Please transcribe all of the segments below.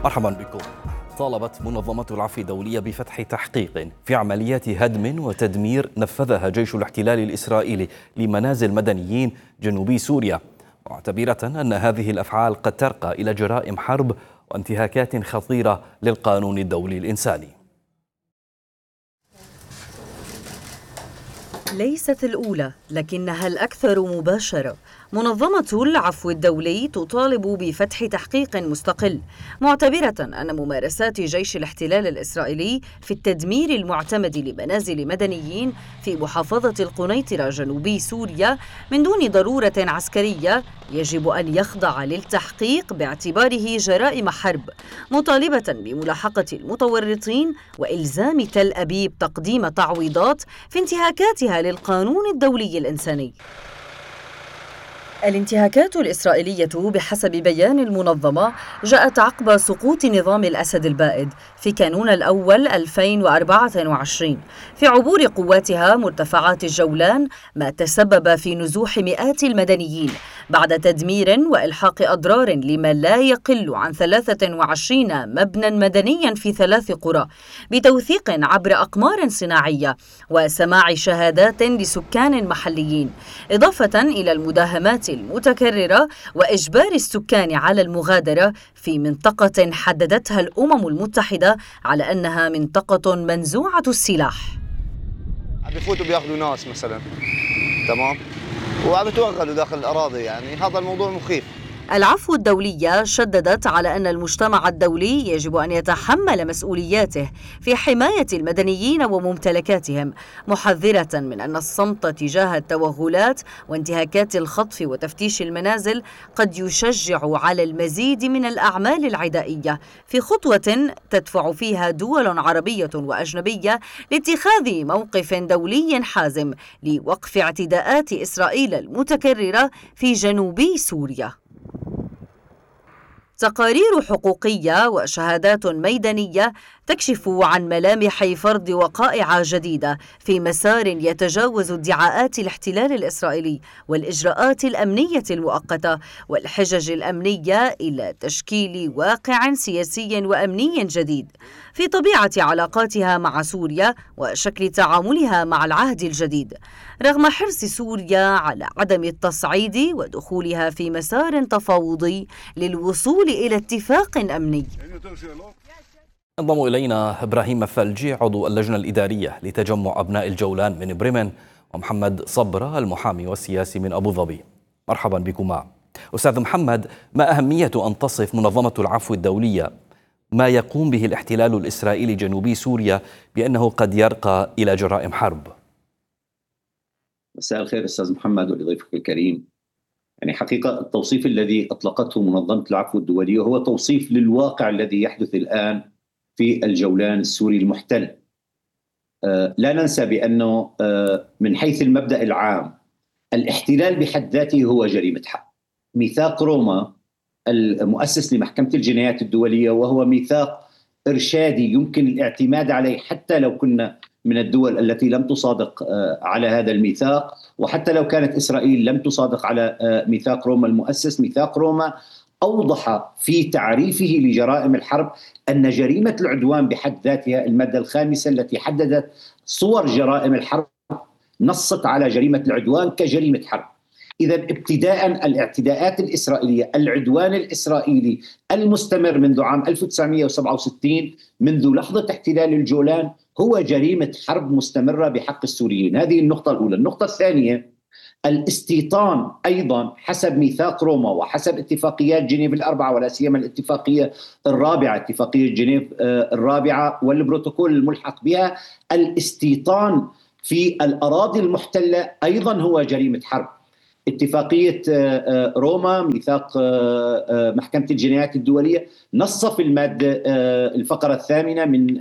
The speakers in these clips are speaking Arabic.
مرحبا بكم. طالبت منظمة العفو الدولية بفتح تحقيق في عمليات هدم وتدمير نفذها جيش الاحتلال الإسرائيلي لمنازل مدنيين جنوبي سوريا، معتبرة أن هذه الأفعال قد ترقى إلى جرائم حرب وانتهاكات خطيرة للقانون الدولي الإنساني. ليست الأولى لكنها الأكثر مباشرة. منظمة العفو الدولي تطالب بفتح تحقيق مستقل، معتبرة أن ممارسات جيش الاحتلال الإسرائيلي في التدمير المعتمد لمنازل مدنيين في محافظة القنيطرة جنوبي سوريا من دون ضرورة عسكرية يجب أن يخضع للتحقيق باعتباره جرائم حرب، مطالبة بملاحقة المتورطين وإلزام تل أبيب تقديم تعويضات في انتهاكاتها للقانون الدولي الإنساني. الانتهاكات الإسرائيلية بحسب بيان المنظمة جاءت عقب سقوط نظام الأسد البائد في كانون الأول 2024 في عبور قواتها مرتفعات الجولان، ما تسبب في نزوح مئات المدنيين بعد تدمير وإلحاق أضرار لما لا يقل عن 23 مبنى مدنيا في 3 قرى بتوثيق عبر أقمار صناعية وسماع شهادات لسكان محليين، إضافة إلى المداهمات المتكررة وإجبار السكان على المغادرة في منطقة حددتها الأمم المتحدة على أنها منطقة منزوعة السلاح. عم بفوتوا بياخذوا ناس مثلا، تمام، وعم بتوغلوا داخل الأراضي، يعني هذا الموضوع مخيف. العفو الدولية شددت على أن المجتمع الدولي يجب أن يتحمل مسؤولياته في حماية المدنيين وممتلكاتهم، محذرة من أن الصمت تجاه التوغلات وانتهاكات الخطف وتفتيش المنازل قد يشجع على المزيد من الأعمال العدائية، في خطوة تدفع فيها دول عربية وأجنبية لاتخاذ موقف دولي حازم لوقف اعتداءات إسرائيل المتكررة في جنوب سوريا. تقارير حقوقية وشهادات ميدانية تكشف عن ملامح فرض وقائع جديدة في مسار يتجاوز ادعاءات الاحتلال الإسرائيلي والإجراءات الأمنية المؤقتة والحجج الأمنية إلى تشكيل واقع سياسي وأمني جديد في طبيعة علاقاتها مع سوريا وشكل تعاملها مع العهد الجديد، رغم حرص سوريا على عدم التصعيد ودخولها في مسار تفاوضي للوصول إلى اتفاق أمني. انضم إلينا إبراهيم الثلجي عضو اللجنة الإدارية لتجمع أبناء الجولان من بريمن، ومحمد صبرة المحامي والسياسي من أبو ظبي. مرحبا بكما. أستاذ محمد، ما أهمية أن تصف منظمة العفو الدولية ما يقوم به الاحتلال الإسرائيلي جنوبي سوريا بأنه قد يرقى إلى جرائم حرب؟ مساء الخير أستاذ محمد ولضيفك الكريم. يعني حقيقة التوصيف الذي أطلقته منظمة العفو الدولية هو توصيف للواقع الذي يحدث الآن في الجولان السوري المحتل. لا ننسى بأنه من حيث المبدأ العام الاحتلال بحد ذاته هو جريمة حرب. ميثاق روما المؤسس لمحكمة الجنايات الدولية وهو ميثاق إرشادي يمكن الاعتماد عليه حتى لو كنا من الدول التي لم تصادق على هذا الميثاق، وحتى لو كانت إسرائيل لم تصادق على ميثاق روما المؤسس. ميثاق روما أوضح في تعريفه لجرائم الحرب أن جريمة العدوان بحد ذاتها، المادة الخامسة التي حددت صور جرائم الحرب، نصت على جريمة العدوان كجريمة حرب. إذا ابتداء الاعتداءات الإسرائيلية، العدوان الإسرائيلي المستمر منذ عام 1967 منذ لحظة احتلال الجولان هو جريمة حرب مستمرة بحق السوريين. هذه النقطة الأولى. النقطة الثانية، الاستيطان أيضا حسب ميثاق روما وحسب اتفاقيات جنيف الأربعة، ولا سيما الاتفاقية الرابعة، اتفاقية جنيف الرابعة والبروتوكول الملحق بها، الاستيطان في الأراضي المحتلة أيضا هو جريمة حرب. اتفاقية روما، ميثاق محكمة الجنايات الدولية، نص في المادة الفقرة الثامنة من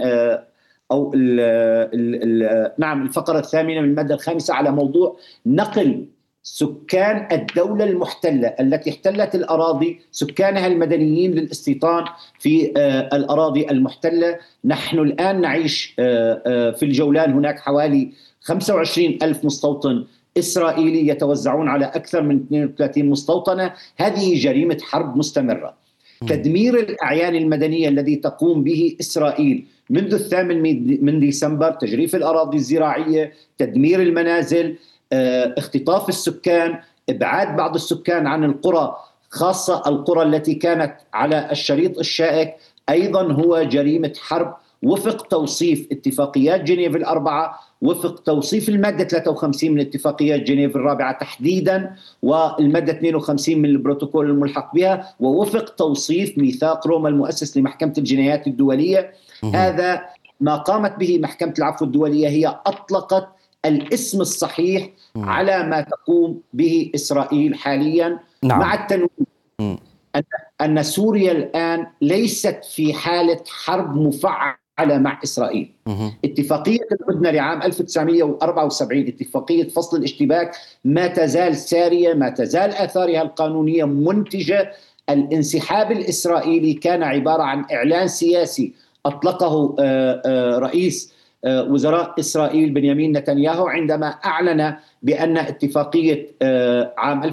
الفقرة الثامنة من المادة الخامسة على موضوع نقل سكان الدولة المحتلة التي احتلت الأراضي، سكانها المدنيين، للاستيطان في الأراضي المحتلة. نحن الآن نعيش في الجولان هناك حوالي 25,000 مستوطن إسرائيلي يتوزعون على أكثر من 32 مستوطنة. هذه جريمة حرب مستمرة. تدمير الأعيان المدنية الذي تقوم به إسرائيل منذ 8 من ديسمبر، تجريف الأراضي الزراعية، تدمير المنازل، اختطاف السكان، إبعاد بعض السكان عن القرى، خاصة القرى التي كانت على الشريط الشائك، أيضا هو جريمة حرب وفق توصيف اتفاقيات جنيف الأربعة، وفق توصيف المادة 53 من اتفاقيات جنيف الرابعة تحديدا، والمادة 52 من البروتوكول الملحق بها، ووفق توصيف ميثاق روما المؤسس لمحكمة الجنايات الدولية. هذا ما قامت به محكمة العفو الدولية، هي أطلقت الاسم الصحيح على ما تقوم به إسرائيل حاليا. نعم. مع التنويه أن سوريا الآن ليست في حالة حرب مفعلة مع إسرائيل. اتفاقية الهدنة لعام 1974، اتفاقية فصل الاشتباك، ما تزال سارية، ما تزال آثارها القانونية منتجة. الانسحاب الإسرائيلي كان عبارة عن إعلان سياسي أطلقه رئيس وزراء إسرائيل بنيامين نتنياهو عندما أعلن بأن اتفاقية عام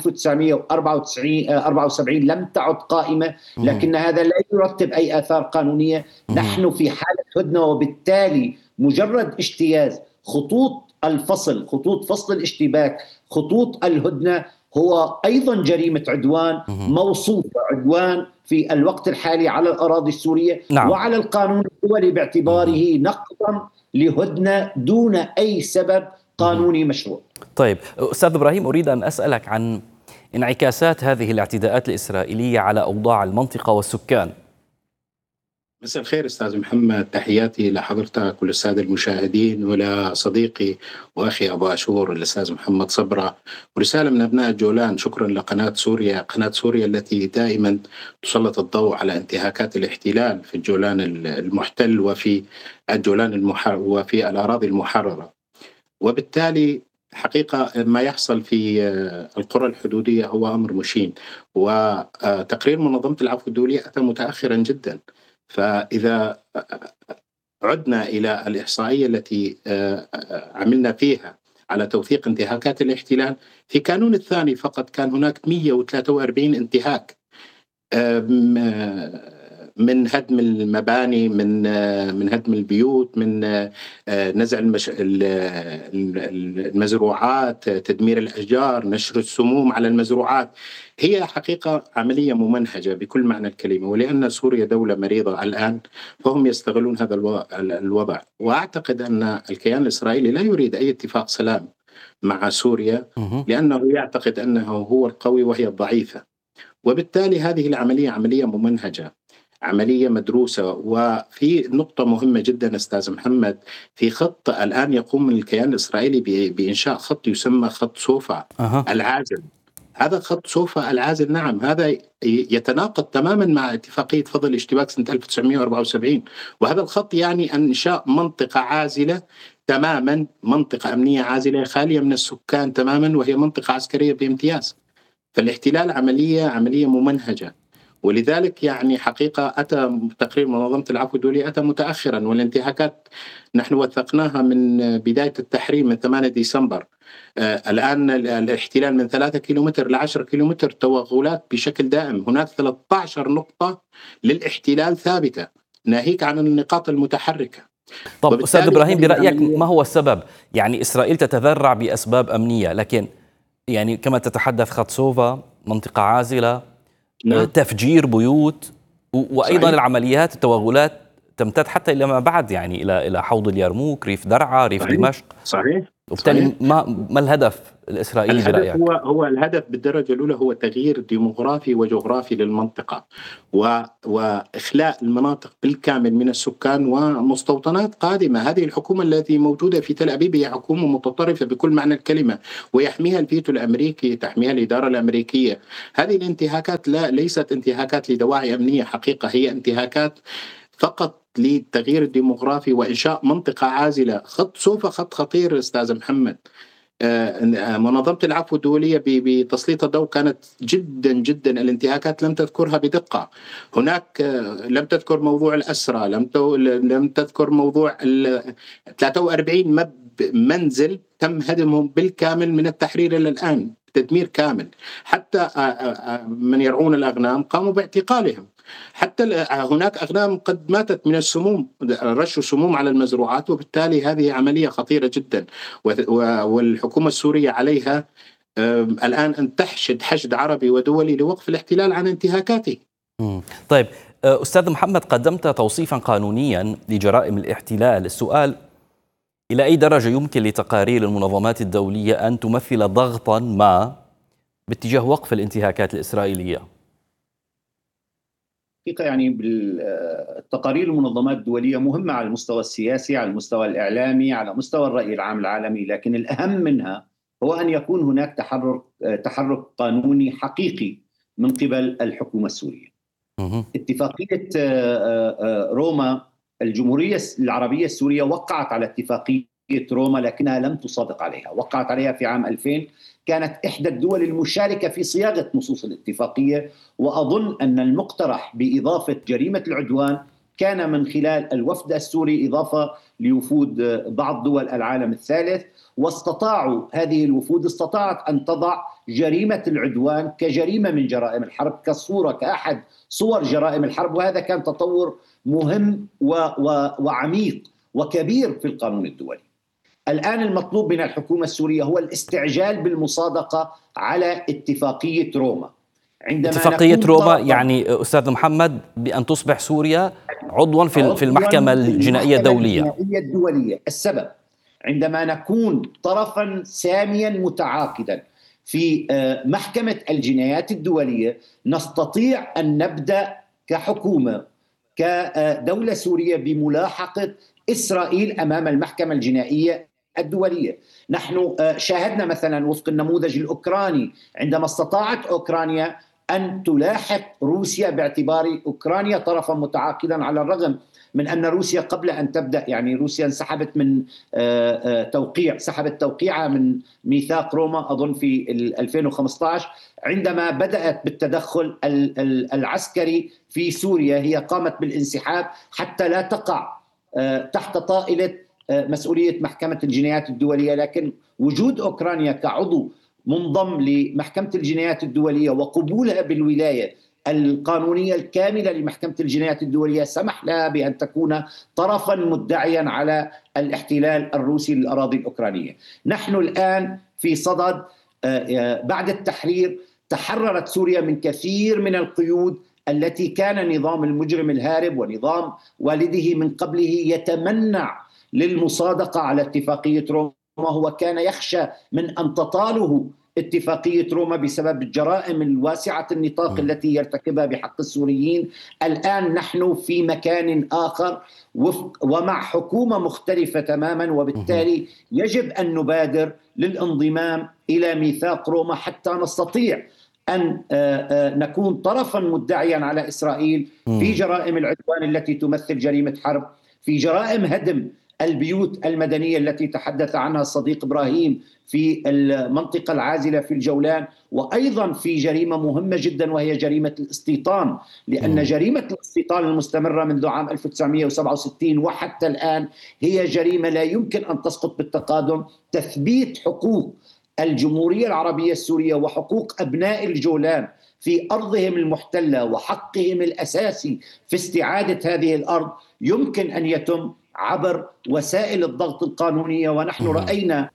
1974 لم تعد قائمة، لكن هذا لا يرتب أي آثار قانونية. نحن في حالة هدنة، وبالتالي مجرد اجتياز خطوط الفصل، خطوط فصل الاشتباك، خطوط الهدنة، هو أيضا جريمة عدوان موصوفة عدوان في الوقت الحالي على الأراضي السورية. نعم. وعلى القانون الدولي باعتباره نقضا لهدنة دون أي سبب قانوني مشروع. طيب أستاذ إبراهيم، أريد أن أسألك عن انعكاسات هذه الاعتداءات الإسرائيلية على أوضاع المنطقة والسكان. مساء الخير أستاذ محمد، تحياتي لحضرتك وللسادة المشاهدين ولصديقي وأخي أبو عاشور الأستاذ محمد صبرة، ورسالة من أبناء الجولان. شكرا لقناة سوريا، قناة سوريا التي دائما تسلط الضوء على انتهاكات الاحتلال في الجولان المحتل وفي الجولان وفي الأراضي المحررة. وبالتالي حقيقة ما يحصل في القرى الحدودية هو أمر مشين، وتقرير منظمة العفو الدولية أتى متأخرا جدا. فإذا عدنا إلى الإحصائية التي عملنا فيها على توثيق انتهاكات الاحتلال، في كانون الثاني فقط كان هناك 143 انتهاك، من هدم المباني، من هدم البيوت، من نزع المزروعات، تدمير الأشجار، نشر السموم على المزروعات. هي حقيقة عملية ممنهجة بكل معنى الكلمة، ولأن سوريا دولة مريضة الآن فهم يستغلون هذا الوضع. وأعتقد أن الكيان الإسرائيلي لا يريد أي اتفاق سلام مع سوريا، لأنه يعتقد أنه هو القوي وهي الضعيفة. وبالتالي هذه العملية عملية ممنهجة، عملية مدروسة. وفي نقطة مهمة جدا أستاذ محمد، في خط الآن يقوم الكيان الإسرائيلي بإنشاء خط يسمى خط صوفا العازل. هذا خط صوفا العازل، نعم، هذا يتناقض تماما مع اتفاقية فضل الاشتباك سنة 1974. وهذا الخط يعني إنشاء منطقة عازلة تماما، منطقة أمنية عازلة خالية من السكان تماما، وهي منطقة عسكرية بامتياز. فالاحتلال عملية ممنهجة. ولذلك يعني حقيقة أتى تقرير منظمة العفو الدولية أتى متأخرا، والانتهاكات نحن وثقناها من بداية التحرير من 8 ديسمبر. الآن الاحتلال من 3 كيلومتر ل10 كيلومتر توغلات بشكل دائم. هناك 13 نقطة للاحتلال ثابتة، ناهيك عن النقاط المتحركة. طب أستاذ إبراهيم، برأيك ما هو السبب؟ يعني إسرائيل تتذرع بأسباب أمنية، لكن يعني كما تتحدث خط صوفا منطقة عازلة، تفجير بيوت، وأيضا صحيح. العمليات التوغلات تمتد حتى إلى ما بعد، يعني إلى حوض اليرموك، ريف درعا، ريف صحيح. دمشق. صحيح. وبالتالي ما الهدف الإسرائيلي برأيك؟ هو الهدف بالدرجة الأولى هو تغيير ديموغرافي وجغرافي للمنطقة، وإخلاء المناطق بالكامل من السكان ومستوطنات قادمة. هذه الحكومة التي موجودة في تل أبيب هي حكومة متطرفة بكل معنى الكلمة، ويحميها الفيتو الأمريكي، تحميها الإدارة الأمريكية. هذه الانتهاكات ليست انتهاكات لدواعي أمنية حقيقة، هي انتهاكات فقط للتغيير الديموغرافي وإنشاء منطقة عازلة. خط صوفا خط خطير أستاذ محمد. منظمة العفو الدولية بتسليط الضوء كانت جدا جدا الانتهاكات لم تذكرها بدقة. هناك لم تذكر موضوع الأسرى، لم تذكر موضوع 43 منزل تم هدمهم بالكامل من التحرير إلى الآن، تدمير كامل. حتى من يرعون الأغنام قاموا باعتقالهم. حتى هناك أغنام قد ماتت من السموم، رش سموم على المزروعات، وبالتالي هذه عملية خطيرة جدا، والحكومة السورية عليها الآن أن تحشد حشد عربي ودولي لوقف الاحتلال عن انتهاكاته. طيب أستاذ محمد، قدمت توصيفا قانونيا لجرائم الاحتلال. السؤال: إلى أي درجة يمكن لتقارير المنظمات الدولية أن تمثل ضغطا ما باتجاه وقف الانتهاكات الإسرائيلية؟ يعني بالتقارير المنظمات الدولية مهمة على المستوى السياسي، على المستوى الإعلامي، على مستوى الرأي العام العالمي، لكن الأهم منها هو أن يكون هناك تحرك قانوني حقيقي من قبل الحكومة السورية. اتفاقية روما، الجمهورية العربية السورية وقعت على اتفاقية روما لكنها لم تصادق عليها، وقعت عليها في عام 2000، كانت إحدى الدول المشاركة في صياغة نصوص الاتفاقية. وأظن أن المقترح بإضافة جريمة العدوان كان من خلال الوفد السوري، إضافة لوفود بعض دول العالم الثالث، واستطاعوا هذه الوفود استطاعت أن تضع جريمة العدوان كجريمة من جرائم الحرب، كصورة كأحد صور جرائم الحرب. وهذا كان تطور مهم وعميق وكبير في القانون الدولي. الآن المطلوب من الحكومة السورية هو الاستعجال بالمصادقة على اتفاقية روما. عندما اتفاقية روما يعني أستاذ محمد بأن تصبح سوريا عضوا في المحكمة الجنائية الدولية. السبب: عندما نكون طرفا ساميا متعاقدا في محكمة الجنايات الدولية، نستطيع أن نبدأ كحكومة كدولة سورية بملاحقة إسرائيل أمام المحكمة الجنائية الدولية. نحن شاهدنا مثلا وفق النموذج الأوكراني عندما استطاعت أوكرانيا أن تلاحق روسيا باعتبار أوكرانيا طرفا متعاقدا، على الرغم من أن روسيا قبل أن تبدأ، يعني روسيا انسحبت من سحبت توقيعها من ميثاق روما أظن في 2015. عندما بدأت بالتدخل العسكري في سوريا هي قامت بالانسحاب حتى لا تقع تحت طائلة مسؤولية محكمة الجنايات الدولية. لكن وجود أوكرانيا كعضو منضم لمحكمة الجنايات الدولية وقبولها بالولاية القانونية الكاملة لمحكمة الجنايات الدولية سمح لها بأن تكون طرفا مدعيا على الاحتلال الروسي للأراضي الأوكرانية. نحن الآن في صدد بعد التحرير، تحررت سوريا من كثير من القيود التي كان النظام المجرم الهارب ونظام والده من قبله يتمنع للمصادقة على اتفاقية روما. هو كان يخشى من أن تطاله اتفاقية روما بسبب الجرائم الواسعة النطاق التي يرتكبها بحق السوريين. الآن نحن في مكان آخر ومع حكومة مختلفة تماما، وبالتالي يجب أن نبادر للانضمام إلى ميثاق روما حتى نستطيع أن نكون طرفا مدعيا على إسرائيل في جرائم العدوان التي تمثل جريمة حرب، في جرائم هدم البيوت المدنية التي تحدث عنها الصديق إبراهيم في المنطقة العازلة في الجولان، وأيضا في جريمة مهمة جدا وهي جريمة الاستيطان، لأن جريمة الاستيطان المستمرة منذ عام 1967 وحتى الآن هي جريمة لا يمكن أن تسقط بالتقادم. تثبيت حقوق الجمهورية العربية السورية وحقوق أبناء الجولان في أرضهم المحتلة وحقهم الأساسي في استعادة هذه الأرض يمكن أن يتم عبر وسائل الضغط القانونية. ونحن رأينا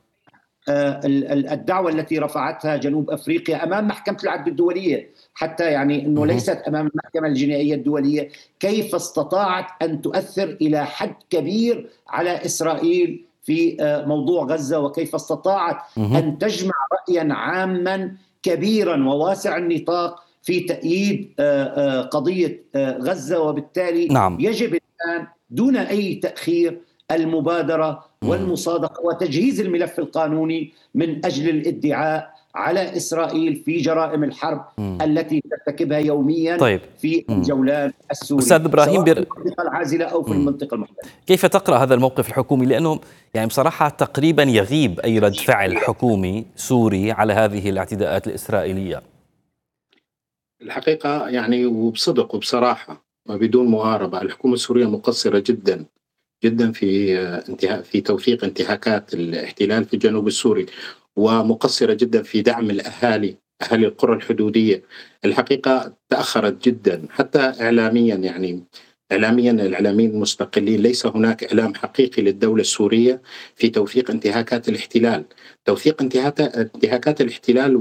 الدعوة التي رفعتها جنوب أفريقيا أمام محكمة العدل الدولية، حتى يعني أنه ليست أمام المحكمة الجنائية الدولية، كيف استطاعت أن تؤثر إلى حد كبير على إسرائيل في موضوع غزة، وكيف استطاعت أن تجمع رأيا عاما كبيرا وواسع النطاق في تأييد قضية غزة. وبالتالي يجب الآن دون أي تأخير المبادرة والمصادقة وتجهيز الملف القانوني من أجل الادعاء على إسرائيل في جرائم الحرب التي ترتكبها يوميا في الجولان السوري، أستاذ إبراهيم، سواء في المنطقة العازلة أو في المنطقة المحتلة. كيف تقرأ هذا الموقف الحكومي؟ لأنه يعني بصراحة تقريبا يغيب أي رد فعل حكومي سوري على هذه الاعتداءات الإسرائيلية. الحقيقة يعني وبصدق وبصراحة وبدون مغاربة، الحكومة السورية مقصرة جدا جدا في توثيق انتهاكات الاحتلال في الجنوب السوري، ومقصرة جدا في دعم الأهالي أهالي القرى الحدودية الحقيقة تأخرت جدا، حتى إعلاميا. يعني إعلاميا الإعلاميين المستقلين ليس هناك إعلام حقيقي للدولة السورية في توثيق انتهاكات الاحتلال. توثيق انتهاكات الاحتلال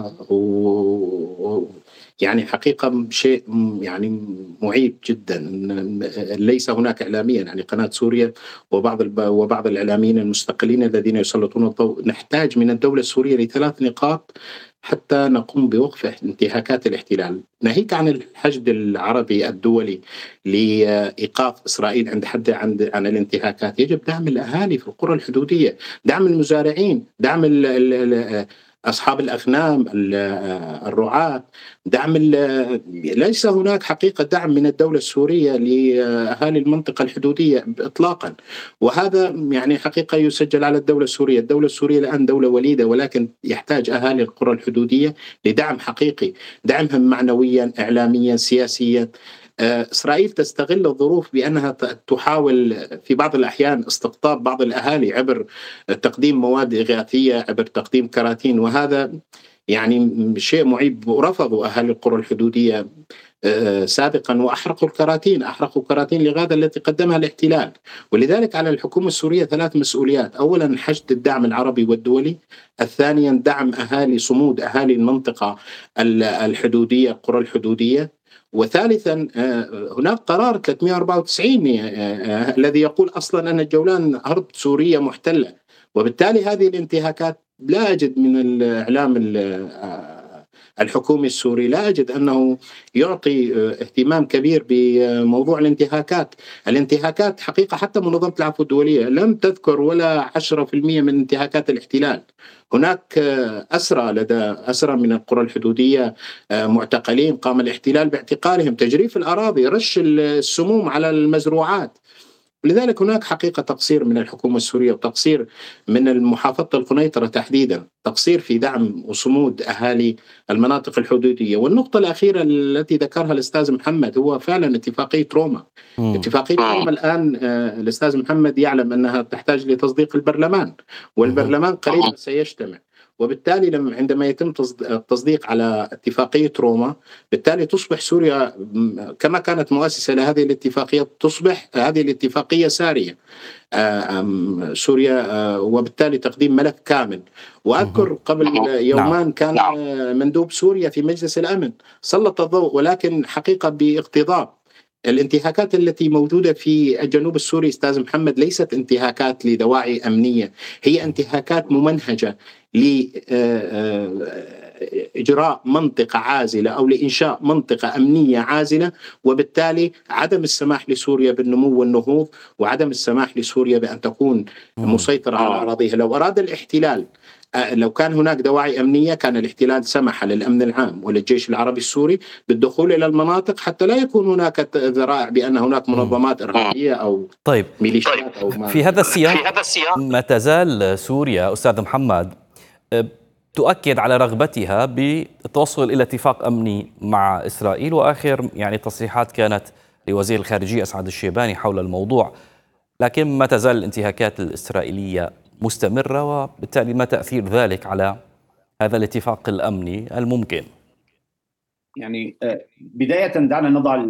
يعني حقيقة شيء يعني معيب جدا. ليس هناك إعلاميا، يعني قناة سوريا وبعض الإعلاميين المستقلين الذين يسلطون الضوء. نحتاج من الدولة السورية لثلاث نقاط حتى نقوم بوقف انتهاكات الاحتلال، ناهيك عن الحشد العربي الدولي لإيقاف إسرائيل عند حد عن الانتهاكات. يجب دعم الأهالي في القرى الحدودية، دعم المزارعين، دعم أصحاب الأغنام، الرعاة، دعم ليس هناك حقيقة دعم من الدولة السورية لأهالي المنطقة الحدودية إطلاقا. وهذا يعني حقيقة يسجل على الدولة السورية. الدولة السورية الآن دولة وليدة، ولكن يحتاج أهالي القرى الحدودية لدعم حقيقي، دعمهم معنويا، إعلاميا، سياسيا. إسرائيل تستغل الظروف بأنها تحاول في بعض الأحيان استقطاب بعض الأهالي عبر تقديم مواد إغاثية، عبر تقديم كراتين، وهذا يعني شيء معيب. ورفضوا أهالي القرى الحدودية سابقا وأحرقوا كراتين لغاية التي قدمها الاحتلال. ولذلك على الحكومة السورية ثلاث مسؤوليات: أولا حشد الدعم العربي والدولي، ثانيا دعم صمود أهالي المنطقة الحدودية، القرى الحدودية، وثالثا هناك قرار 394 الذي يقول أصلا أن الجولان أرض سورية محتلة. وبالتالي هذه الانتهاكات لا أجد من الإعلام الحكومي السوري، لا أجد أنه يعطي اهتمام كبير بموضوع الانتهاكات حقيقة حتى منظمة العفو الدولية لم تذكر ولا 10% من انتهاكات الاحتلال. هناك أسرى من القرى الحدودية معتقلين، قام الاحتلال باعتقالهم، تجريف الأراضي، رش السموم على المزروعات. لذلك هناك حقيقة تقصير من الحكومة السورية وتقصير من المحافظة القنيطرة تحديدا، تقصير في دعم وصمود أهالي المناطق الحدودية. والنقطة الأخيرة التي ذكرها الأستاذ محمد هو فعلا اتفاقية روما. اتفاقية روما الآن الأستاذ محمد يعلم أنها تحتاج لتصديق البرلمان، والبرلمان قريبا سيجتمع. وبالتالي عندما يتم التصديق على اتفاقية روما، بالتالي تصبح سوريا كما كانت مؤسسة لهذه الاتفاقية، تصبح هذه الاتفاقية سارية سوريا، وبالتالي تقديم ملف كامل. وأذكر قبل يومان كان مندوب سوريا في مجلس الأمن سلط الضوء، ولكن حقيقة باقتضاب. الانتهاكات التي موجودة في الجنوب السوري أستاذ محمد ليست انتهاكات لدواعي أمنية، هي انتهاكات ممنهجة لإجراء منطقة عازلة أو لإنشاء منطقة أمنية عازلة، وبالتالي عدم السماح لسوريا بالنمو والنهوض، وعدم السماح لسوريا بأن تكون مسيطرة على أراضيها. لو أراد الاحتلال، لو كان هناك دواعي أمنية، كان الاحتلال سمح للأمن العام وللجيش العربي السوري بالدخول إلى المناطق حتى لا يكون هناك ذرائع بأن هناك منظمات إرهابية أو ميليشيات أو في هذا السياق ما تزال سوريا أستاذ محمد تؤكد على رغبتها بالتوصل إلى اتفاق أمني مع إسرائيل، وآخر يعني تصريحات كانت لوزير الخارجية أسعد الشيباني حول الموضوع، لكن ما تزال الانتهاكات الإسرائيلية مستمرة، وبالتالي ما تأثير ذلك على هذا الاتفاق الأمني الممكن؟ يعني بداية دعنا نضع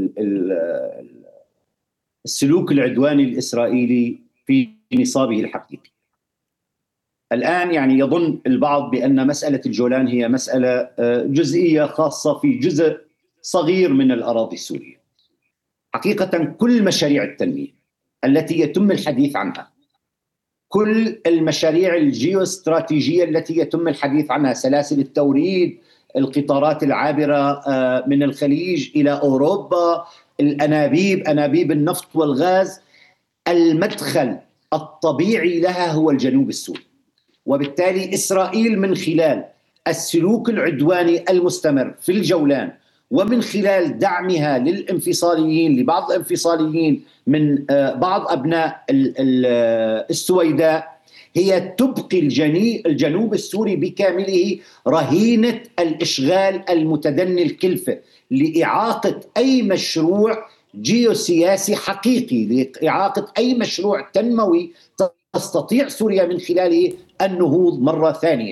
السلوك العدواني الإسرائيلي في نصابه الحقيقي. الآن يعني يظن البعض بأن مسألة الجولان هي مسألة جزئية خاصة في جزء صغير من الأراضي السورية. حقيقة كل مشاريع التنمية التي يتم الحديث عنها، كل المشاريع الجيوستراتيجية التي يتم الحديث عنها، سلاسل التوريد، القطارات العابرة من الخليج إلى أوروبا، أنابيب النفط والغاز، المدخل الطبيعي لها هو الجنوب السوري. وبالتالي إسرائيل من خلال السلوك العدواني المستمر في الجولان، ومن خلال دعمها للانفصاليين، لبعض الانفصاليين من بعض أبناء السويداء، هي تبقي الجنوب السوري بكامله رهينة الإشغال المتدني الكلفة لإعاقة أي مشروع جيوسياسي حقيقي، لإعاقة أي مشروع تنموي تستطيع سوريا من خلاله النهوض مرة ثانية.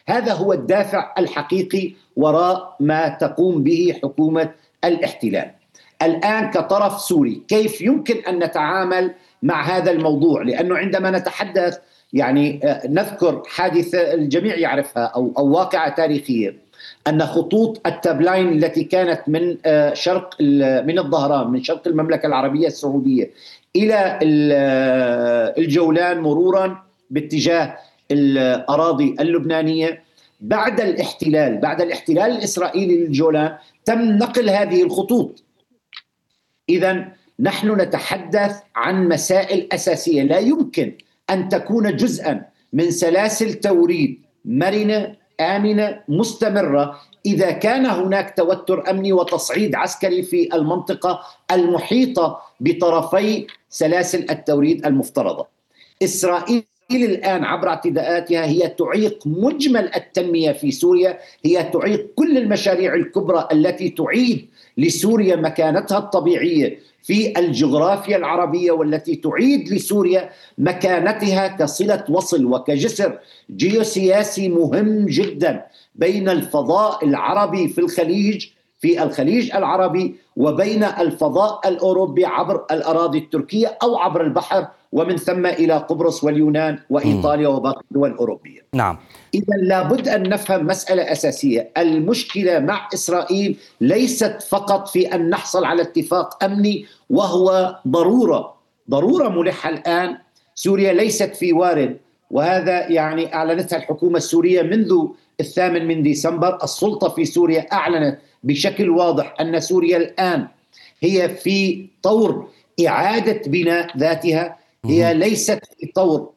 هذا هو الدافع الحقيقي وراء ما تقوم به حكومة الاحتلال. الآن كطرف سوري كيف يمكن أن نتعامل مع هذا الموضوع؟ لأنه عندما نتحدث يعني نذكر حادثة الجميع يعرفها أو واقعة تاريخية، أن خطوط التابلاين التي كانت من من الظهران من شرق المملكة العربية السعودية إلى الجولان مرورا باتجاه الأراضي اللبنانية، بعد الاحتلال الإسرائيلي للجولان تم نقل هذه الخطوط. إذن نحن نتحدث عن مسائل أساسية لا يمكن أن تكون جزءا من سلاسل توريد مرنة آمنة مستمرة إذا كان هناك توتر أمني وتصعيد عسكري في المنطقة المحيطة بطرفي سلاسل التوريد المفترضة. إسرائيل الآن عبر اعتداءاتها هي تعيق مجمل التنمية في سوريا، هي تعيق كل المشاريع الكبرى التي تعيد لسوريا مكانتها الطبيعية في الجغرافيا العربية، والتي تعيد لسوريا مكانتها كصلة وصل وكجسر جيوسياسي مهم جدا بين الفضاء العربي في الخليج العربي وبين الفضاء الأوروبي عبر الأراضي التركية أو عبر البحر، ومن ثم إلى قبرص واليونان وإيطاليا وباقي الدول الأوروبية. نعم. إذا لابد أن نفهم مسألة أساسية، المشكلة مع إسرائيل ليست فقط في أن نحصل على اتفاق أمني وهو ضرورة ملحة الآن. سوريا ليست في وارد، وهذا يعني أعلنتها الحكومة السورية منذ 8 ديسمبر. السلطة في سوريا أعلنت بشكل واضح أن سوريا الآن هي في طور إعادة بناء ذاتها، هي ليست في طور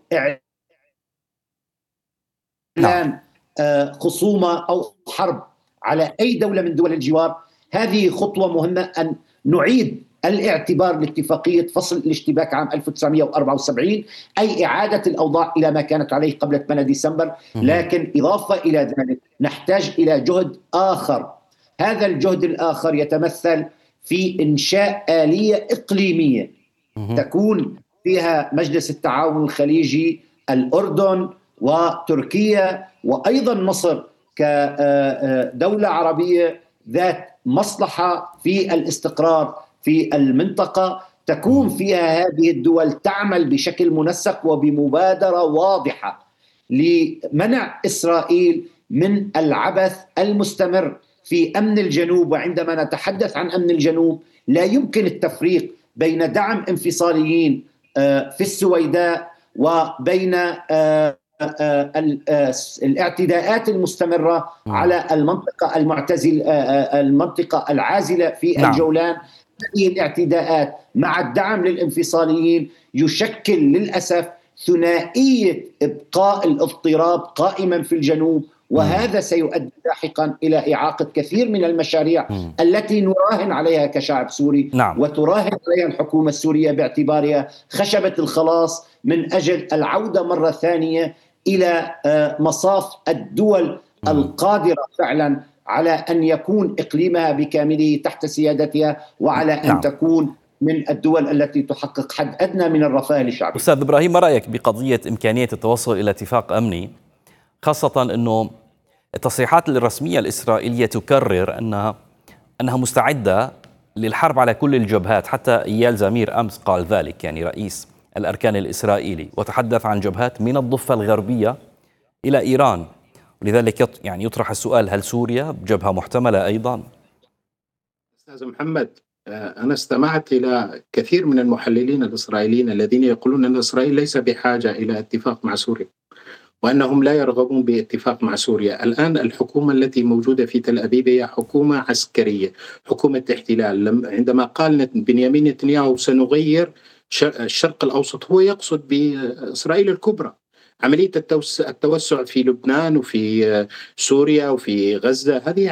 إعلان خصومة أو حرب على أي دولة من دول الجوار. هذه خطوة مهمة أن نعيد الاعتبار لاتفاقية فصل الاشتباك عام 1974، أي إعادة الأوضاع إلى ما كانت عليه قبل 8 ديسمبر. لكن إضافة إلى ذلك نحتاج إلى جهد آخر. هذا الجهد الآخر يتمثل في إنشاء آلية إقليمية تكون فيها مجلس التعاون الخليجي، الأردن وتركيا وأيضا مصر كدولة عربية ذات مصلحة في الاستقرار في المنطقة، تكون فيها هذه الدول تعمل بشكل منسق وبمبادرة واضحة لمنع إسرائيل من العبث المستمر في أمن الجنوب. وعندما نتحدث عن أمن الجنوب لا يمكن التفريق بين دعم انفصاليين في السويداء وبين الاعتداءات المستمرة على المنطقة العازلة في الجولان. هذه الاعتداءات مع الدعم للانفصاليين يشكل للأسف ثنائية إبقاء الاضطراب قائما في الجنوب، وهذا سيؤدي لاحقا إلى إعاقة كثير من المشاريع التي نراهن عليها كشعب سوري. وتراهن عليها الحكومة السورية باعتبارها خشبة الخلاص من أجل العودة مرة ثانية إلى مصاف الدول القادرة فعلا على أن يكون إقليمها بكامله تحت سيادتها، وعلى أن تكون من الدول التي تحقق حد أدنى من الرفاه لشعبها. أستاذ إبراهيم، ما رأيك بقضية إمكانية التوصل إلى اتفاق أمني، خاصة أنه التصريحات الرسمية الإسرائيلية تكرر أنها مستعدة للحرب على كل الجبهات، حتى إيال زمير أمس قال ذلك، يعني رئيس الأركان الإسرائيلي، وتحدث عن جبهات من الضفة الغربية إلى إيران. ولذلك يعني يطرح السؤال، هل سوريا جبهة محتملة أيضا؟ أستاذ محمد، أنا استمعت إلى كثير من المحللين الإسرائيليين الذين يقولون أن إسرائيل ليس بحاجة إلى اتفاق مع سوريا، وأنهم لا يرغبون باتفاق مع سوريا. الآن الحكومة التي موجودة في تل أبيب هي حكومة عسكرية، حكومة احتلال. عندما قال بنيامين نتنياهو سنغير الشرق الأوسط، هو يقصد بإسرائيل الكبرى. عملية التوسع في لبنان وفي سوريا وفي غزة هذه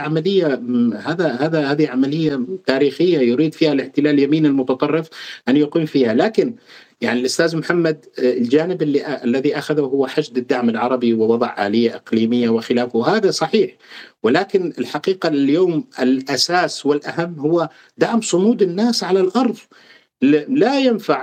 عملية تاريخية يريد فيها الاحتلال اليمين المتطرف أن يقوم فيها. لكن يعني الأستاذ محمد، الجانب الذي أخذه هو حشد الدعم العربي ووضع آلية إقليمية وخلافه، هذا صحيح، ولكن الحقيقة اليوم الأساس والأهم هو دعم صمود الناس على الأرض. لا ينفع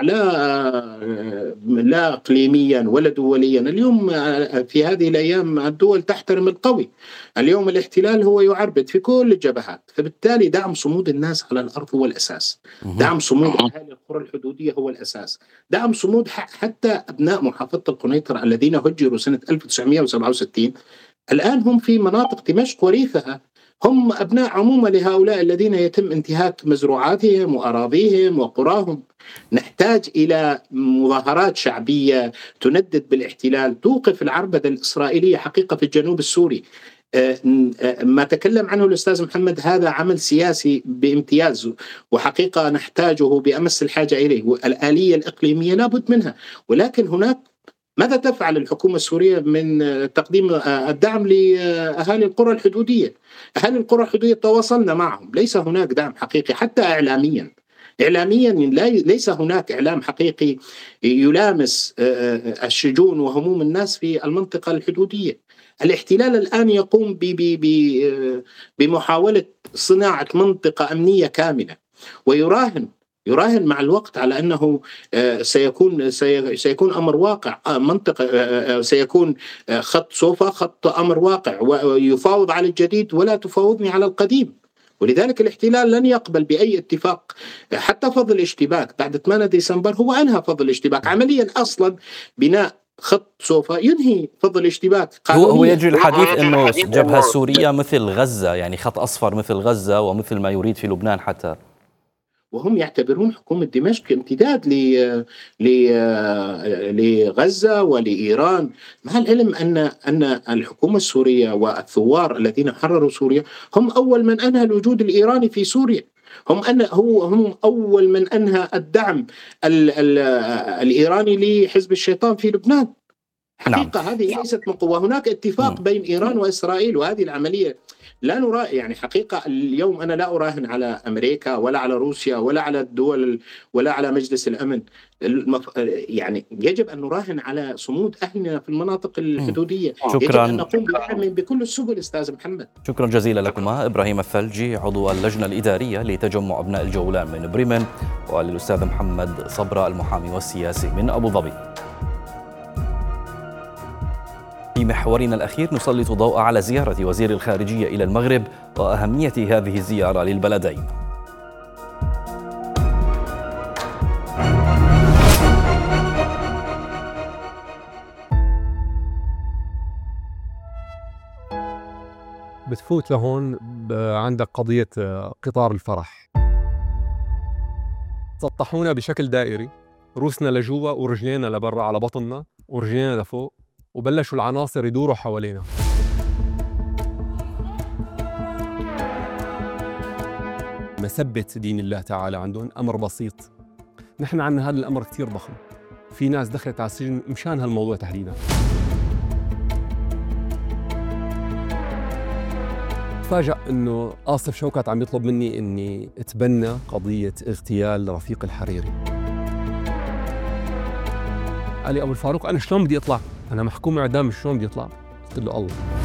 لا إقليميا ولا دوليا. اليوم في هذه الأيام الدول تحترم القوي. اليوم الاحتلال هو يعربد في كل الجبهات، فبالتالي دعم صمود الناس على الأرض هو الأساس، دعم صمود أهالي القرى الحدودية هو الأساس، دعم صمود حتى أبناء محافظة القنيطرة الذين هجروا سنة 1967 الآن هم في مناطق دمشق وريفها، هم أبناء عمومة لهؤلاء الذين يتم انتهاك مزروعاتهم وأراضيهم وقراهم. نحتاج إلى مظاهرات شعبية تندد بالاحتلال، توقف العربدة الإسرائيلية حقيقة في الجنوب السوري. ما تكلم عنه الأستاذ محمد هذا عمل سياسي بامتياز، وحقيقة نحتاجه بأمس الحاجة إليه. والآلية الإقليمية لابد منها، ولكن هناك ماذا تفعل الحكومة السورية من تقديم الدعم لأهالي القرى الحدودية؟ أهالي القرى الحدودية تواصلنا معهم، ليس هناك دعم حقيقي حتى إعلاميا ليس هناك إعلام حقيقي يلامس الشجون وهموم الناس في المنطقة الحدودية. الاحتلال الآن يقوم بمحاولة صناعة منطقة أمنية كاملة، ويراهن مع الوقت على أنه سيكون أمر واقع، منطقة سيكون خط سوفا خط أمر واقع، ويفاوض على الجديد ولا تفاوضني على القديم. ولذلك الاحتلال لن يقبل بأي اتفاق، حتى فض الاشتباك بعد 8 ديسمبر هو أنهى فض الاشتباك عمليا. أصلا بناء خط سوفا ينهي فض الاشتباك قانونيا. هو يجري الحديث أنه جبهة سورية مثل غزة، يعني خط أصفر مثل غزة ومثل ما يريد في لبنان حتى، وهم يعتبرون حكومة دمشق امتداد لغزة ولإيران، مع العلم أن الحكومة السورية والثوار الذين حرروا سوريا هم أول من أنهى الوجود الإيراني في سوريا، هم أول من أنهى الدعم الإيراني لحزب الشيطان في لبنان. حقيقة هذه ليست من قوة. هناك اتفاق بين إيران وإسرائيل، وهذه العملية لا نرى، يعني حقيقة اليوم أنا لا أراهن على أمريكا ولا على روسيا ولا على الدول ولا على مجلس الأمن. يعني يجب أن نراهن على صمود أهلنا في المناطق الحدودية. شكرا. يجب أن نقوم بدعم بكل السبل. أستاذ محمد، شكرا جزيلا لكما. إبراهيم الثلجي عضو اللجنة الإدارية لتجمع أبناء الجولان من بريمن، وللأستاذ محمد صبرا المحامي والسياسي من أبو ظبي. في محورنا الأخير نسلط ضوء على زيارة وزير الخارجية إلى المغرب وأهمية هذه الزيارة للبلدين. بتفوت لهون عندك قضية قطار الفرح، سطحونا بشكل دائري، روسنا لجوا ورجلينا لبرا على بطننا ورجلينا لفوق، وبلشوا العناصر يدوروا حوالينا. مسبة دين الله تعالى عندهم أمر بسيط، نحن عنا هذا الأمر كتير ضخم، في ناس دخلت على السجن مشان هالموضوع تحديدا. تفاجأ إنه آصف شوكت عم يطلب مني إني أتبنى قضية اغتيال رفيق الحريري. قال لي أبو الفاروق أنا شلون بدي أطلع؟ أنا محكوم إعدام، شلون بدي أطلع؟ قلت له الله.